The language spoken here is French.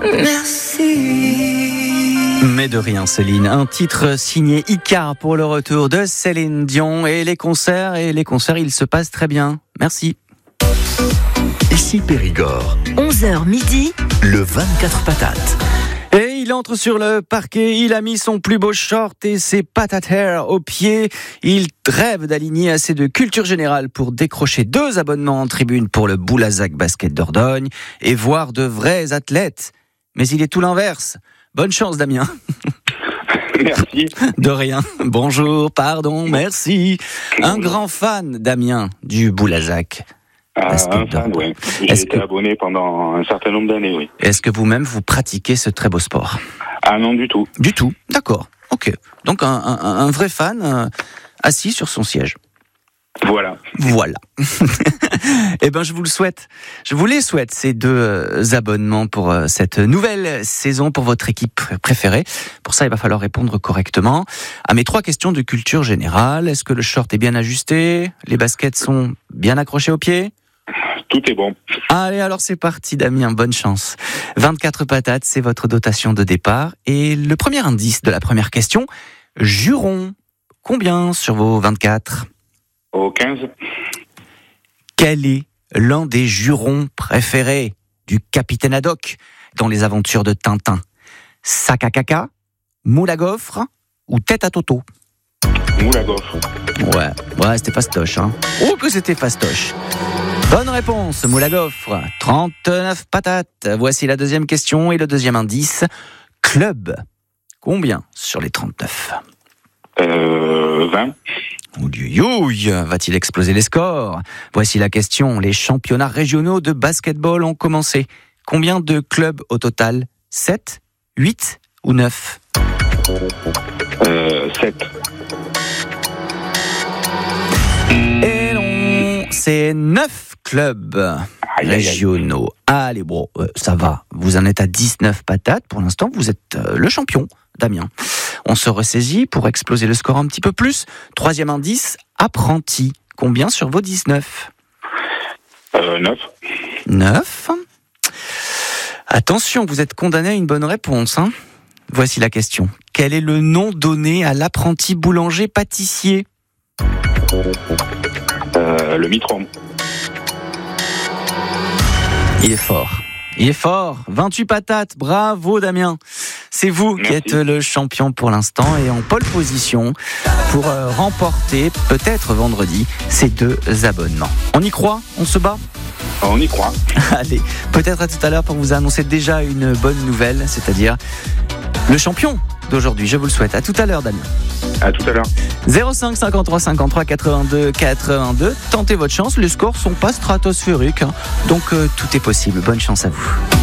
Merci. Mais de rien, Céline. Un titre signé Icar pour le retour de Céline Dion. Et les concerts, ils se passent très bien. Merci. Ici Périgord. 11h midi. Le 24 patates. Et il entre sur le parquet, il a mis son plus beau short et ses patates hair aux pieds. Il rêve d'aligner assez de culture générale pour décrocher 2 abonnements en tribune pour le Boulazac Basket Dordogne et voir de vrais athlètes. Mais il est tout l'inverse. Bonne chance, Damien. Merci. De rien. Bonjour, pardon, merci. Un grand fan, Damien, du Boulazac. Un fan, oui. J'ai été abonné pendant un certain nombre d'années, oui. Est-ce que vous-même, vous pratiquez ce très beau sport ? Ah non, du tout. Du tout, d'accord, ok. Donc un vrai fan assis sur son siège. Voilà. Eh ben, je vous les souhaite, ces 2 abonnements pour cette nouvelle saison pour votre équipe préférée. Pour ça, il va falloir répondre correctement à mes 3 questions de culture générale. Est-ce que le short est bien ajusté ? Les baskets sont bien accrochées aux pieds ? Tout est bon. Allez, alors c'est parti, Damien, bonne chance. 24 patates, c'est votre dotation de départ. Et le premier indice de la première question, jurons. Combien sur vos 24 ? Au 15. Quel est l'un des jurons préférés du capitaine Haddock dans les aventures de Tintin ? Sac à caca, moule à gaufre ou tête à Toto ? Moule à gaufre. Ouais, c'était fastoche, hein. Oh, que c'était fastoche. Bonne réponse, moule à gaufre. 39 patates. Voici la deuxième question et le deuxième indice. Club. Combien sur les 39 ? 20. Ouïouï, va-t-il exploser les scores ? Voici la question. Les championnats régionaux de basketball ont commencé. Combien de clubs au total ? 7, 8 ou 9 ? 7. Et non, c'est 9 clubs régionaux. Allez, bon, ça va. Vous en êtes à 19 patates. Pour l'instant, vous êtes le champion, Damien. On se ressaisit pour exploser le score un petit peu plus. Troisième indice, apprenti. Combien sur vos 19 ? 9. 9. Attention, vous êtes condamné à une bonne réponse. Hein. Voici la question. Quel est le nom donné à l'apprenti boulanger-pâtissier ? Le mitron. Il est fort. 28 patates. Bravo, Damien. C'est vous qui êtes le champion pour l'instant et en pole position pour remporter, peut-être vendredi, ces 2 abonnements. On y croit ? On se bat ? On y croit. Allez, peut-être à tout à l'heure pour vous annoncer déjà une bonne nouvelle, c'est-à-dire le champion d'aujourd'hui. Je vous le souhaite. À tout à l'heure, Damien. À tout à l'heure. 05 53 53 82 82. Tentez votre chance. Les scores sont pas stratosphériques, hein. Donc tout est possible. Bonne chance à vous.